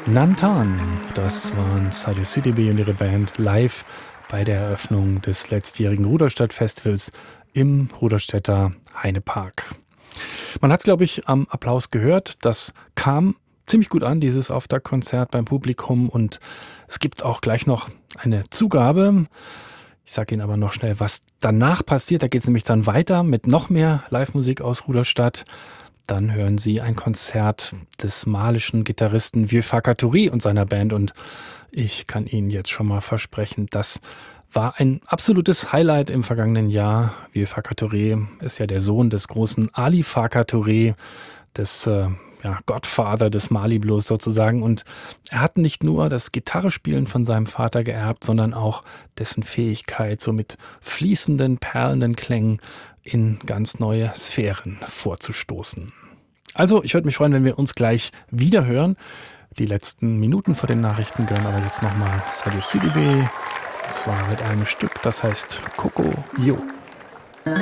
Nantan, das waren Sadio Sidibé und ihre Band live bei der Eröffnung des letztjährigen Ruderstadt-Festivals im Ruderstädter Heinepark. Man hat es, glaube ich, am Applaus gehört. Das kam ziemlich gut an, dieses Auftaktkonzert beim Publikum. Und es gibt auch gleich noch eine Zugabe. Ich sage Ihnen aber noch schnell, was danach passiert. Da geht es nämlich dann weiter mit noch mehr Live-Musik aus Ruderstadt. Dann hören Sie ein Konzert des malischen Gitarristen Vieux Facatory und seiner Band. Und ich kann Ihnen jetzt schon mal versprechen, das war ein absolutes Highlight im vergangenen Jahr. Vieux Facatory ist ja der Sohn des großen Ali Facatory, des Godfather des Mali Blues sozusagen. Und er hat nicht nur das Gitarrespielen von seinem Vater geerbt, sondern auch dessen Fähigkeit, so mit fließenden, perlenden Klängen in ganz neue Sphären vorzustoßen. Also, ich würde mich freuen, wenn wir uns gleich wieder hören. Die letzten Minuten vor den Nachrichten gehören aber jetzt nochmal Sadio Sidibé. Und zwar mit einem Stück, das heißt Coco Yo.